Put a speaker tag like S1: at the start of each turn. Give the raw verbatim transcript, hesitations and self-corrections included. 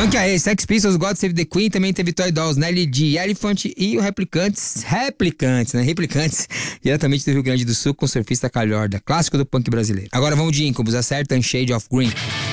S1: Funk aí, Sex Pistols, God Save the Queen, também teve Toy Dolls, Nelly D, Elephant e o Replicantes, Replicantes, né? Replicantes, diretamente do Rio Grande do Sul com o Surfista Calhorda, clássico do punk brasileiro. Agora vamos de Incubus, a Certain Shade of Green.